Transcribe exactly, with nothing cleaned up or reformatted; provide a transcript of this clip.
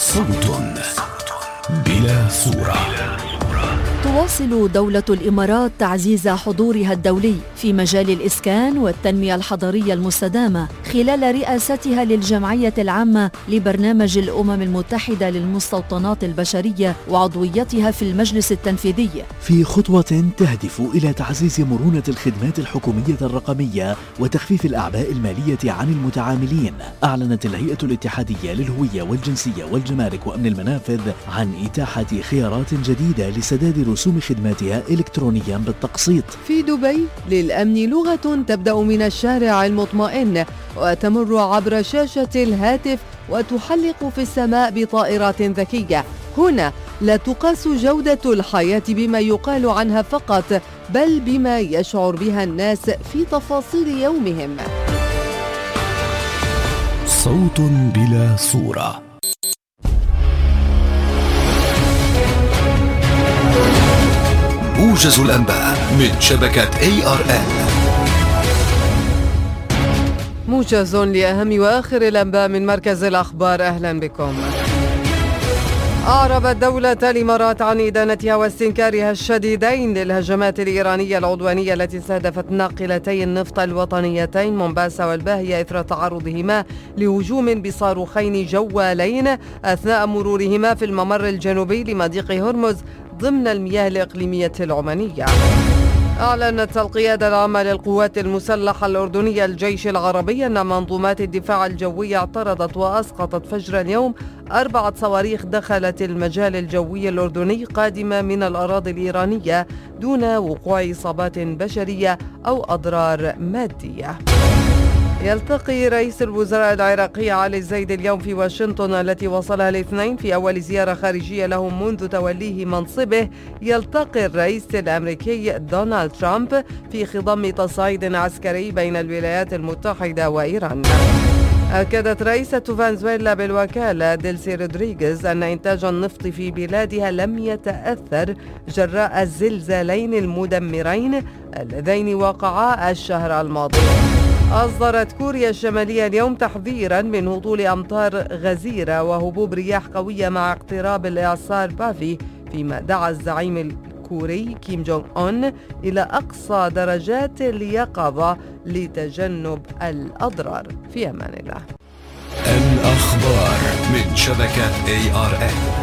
صوت بلا صورة. تواصل دولة الإمارات تعزيز حضورها الدولي في مجال الإسكان والتنمية الحضرية المستدامة خلال رئاستها للجمعية العامة لبرنامج الأمم المتحدة للمستوطنات البشرية وعضويتها في المجلس التنفيذي، في خطوة تهدف إلى تعزيز مرونة الخدمات الحكومية الرقمية وتخفيف الأعباء المالية عن المتعاملين. أعلنت الهيئة الاتحادية للهوية والجنسية والجمارك وأمن المنافذ عن إتاحة خيارات جديدة لسداد رسوم خدماتها إلكترونيا بالتقسيط. في دبي للأمن لغة تبدأ من الشارع المطمئن وتمر عبر شاشة الهاتف وتحلق في السماء بطائرات ذكية. هنا لا تقاس جودة الحياة بما يقال عنها فقط، بل بما يشعر بها الناس في تفاصيل يومهم. صوت بلا صورة. موجز الأنباء من شبكة إيه آر إن. موجز لأهم وآخر الأنباء من مركز الأخبار. أهلا بكم. أعربت دولة الإمارات عن إدانتها واستنكارها الشديدين للهجمات الإيرانية العدوانية التي استهدفت ناقلتي النفط الوطنيتين مومباسا والباهية إثر تعرضهما لهجوم بصاروخين جوالين أثناء مرورهما في الممر الجنوبي لمضيق هرمز ضمن المياه الإقليمية العمانية. أعلنت القيادة العامة للقوات المسلحة الأردنية الجيش العربي أن منظومات الدفاع الجوي اعترضت وأسقطت فجر اليوم أربعة صواريخ دخلت المجال الجوي الأردني قادمة من الأراضي الإيرانية دون وقوع إصابات بشرية أو أضرار مادية. يلتقي رئيس الوزراء العراقي علي الزيدي اليوم في واشنطن التي وصلها الاثنين في أول زيارة خارجية له منذ توليه منصبه. يلتقي الرئيس الأمريكي دونالد ترامب في خضم تصعيد عسكري بين الولايات المتحدة وإيران. أكدت رئيسة فنزويلا بالوكالة ديلسي رودريغيز أن إنتاج النفط في بلادها لم يتأثر جراء الزلزالين المدمرين اللذين وقعا الشهر الماضي. أصدرت كوريا الشمالية اليوم تحذيرا من هطول أمطار غزيرة وهبوب رياح قوية مع اقتراب الإعصار بافي، فيما دعا الزعيم الكوري كيم جونغ أون إلى أقصى درجات اليقظة لتجنب الأضرار. في أمان الله. الأخبار من شبكة إيه آر إن.